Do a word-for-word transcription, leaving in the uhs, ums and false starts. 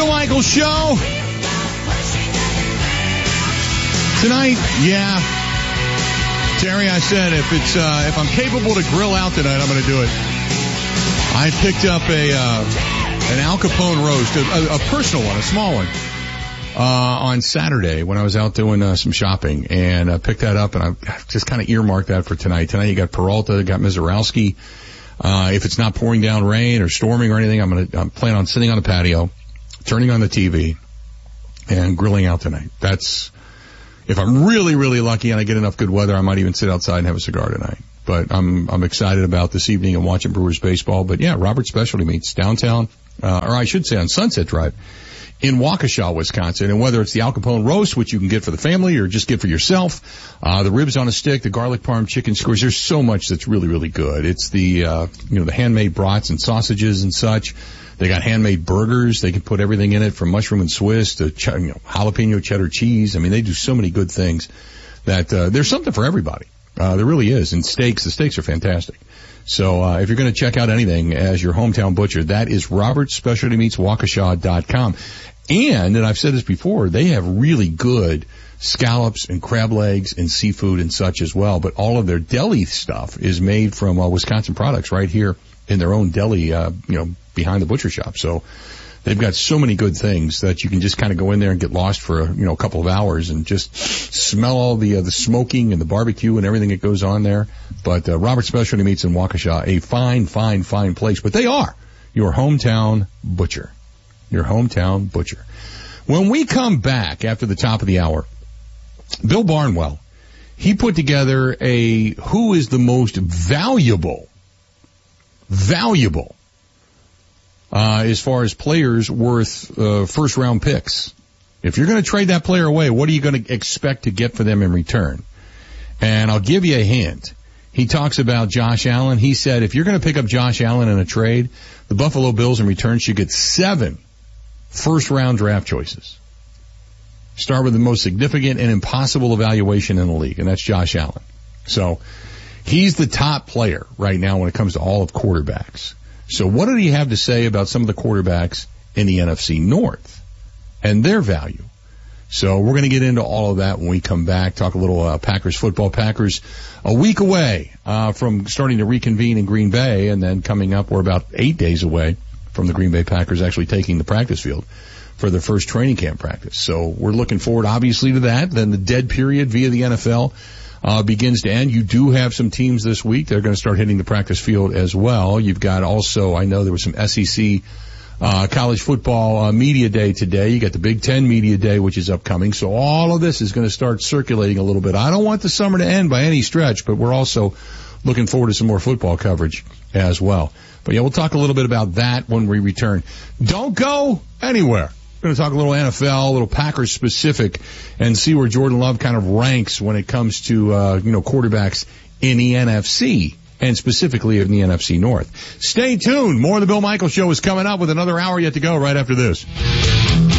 Bill Michaels Show. Tonight, yeah. Terry, I said if it's uh, if I'm capable to grill out tonight, I'm going to do it. I picked up a uh, an Al Capone roast, a, a personal one, a small one, uh, on Saturday when I was out doing uh, some shopping, and I uh, picked that up, and I just kind of earmarked that for tonight. Tonight you got Peralta, you got Mizorowski. Uh, if it's not pouring down rain or storming or anything, I'm going to I'm planning on sitting on the patio, turning on the T V, and grilling out tonight. That's if I'm really, really lucky and I get enough good weather, I might even sit outside and have a cigar tonight. But I'm I'm excited about this evening and watching Brewers baseball. But yeah, Robert's Specialty Meats downtown, uh, or I should say on Sunset Drive in Waukesha, Wisconsin. And whether it's the Al Capone roast, which you can get for the family or just get for yourself, uh, the ribs on a stick, the garlic parm chicken skewers, there's so much that's really, really good. It's the, uh, you know, the handmade brats and sausages and such. They got handmade burgers. They can put everything in it from mushroom and Swiss to ch- you know, jalapeno cheddar cheese. I mean, they do so many good things that, uh, there's something for everybody. Uh, there really is. And steaks, the steaks are fantastic. So, uh, if you're going to check out anything as your hometown butcher, that is Robert's Specialty Meats Waukesha dot com. And, and I've said this before, they have really good scallops and crab legs and seafood and such as well. But all of their deli stuff is made from, uh, Wisconsin products right here in their own deli, uh, you know, behind the butcher shop. So they've got so many good things that you can just kind of go in there and get lost for, a, you know, a couple of hours and just smell all the, uh, the smoking and the barbecue and everything that goes on there. But, uh, Robert's Specialty Meats in Waukesha, a fine, fine, fine place. But they are your hometown butcher. Your hometown butcher. When we come back after the top of the hour, Bill Barnwell, he put together a who is the most valuable, valuable, uh, as far as players worth, uh, first round picks. If you're going to trade that player away, what are you going to expect to get for them in return? And I'll give you a hint. He talks about Josh Allen. He said if you're going to pick up Josh Allen in a trade, the Buffalo Bills in return should get seven first round draft choices. Start with the most significant and impossible evaluation in the league, and that's Josh Allen. So he's the top player right now when it comes to all of quarterbacks. So what did he have to say about some of the quarterbacks in the N F C North and their value? So we're going to get into all of that when we come back, talk a little uh, Packers football. Packers a week away uh, from starting to reconvene in Green Bay, and then coming up, we're about eight days away from the Green Bay Packers actually taking the practice field for their first training camp practice. So we're looking forward, obviously, to that. Then the dead period via the N F L uh begins to end. You do have some teams this week. They're going to start hitting the practice field as well. You've got also, I know there was some S E C uh college football uh, media day today. You got the Big Ten media day, which is upcoming. So all of this is going to start circulating a little bit. I don't want the summer to end by any stretch, but we're also looking forward to some more football coverage as well. But yeah, we'll talk a little bit about that when we return. Don't go anywhere. We're going to talk a little N F L, a little Packers specific, and see where Jordan Love kind of ranks when it comes to, uh, you know, quarterbacks in the N F C, and specifically in the N F C North. Stay tuned. More of the Bill Michaels Show is coming up with another hour yet to go right after this.